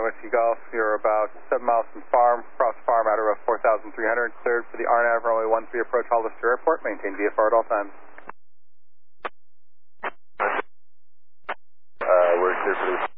Whiskey Golf. You're about 7 miles from farm, cross farm, outer row 4,300. Cleared for the RNAV, runway 13 approach Hollister Airport. Maintain VFR at all times. We're clear for this.